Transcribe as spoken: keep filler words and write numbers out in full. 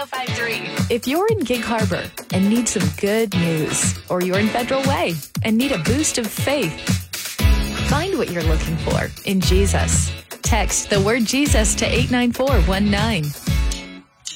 five three. If you're in Gig Harbor and need some good news, or you're in Federal Way and need a boost of faith, find what you're looking for in Jesus. Text the word Jesus to eight nine four one nine.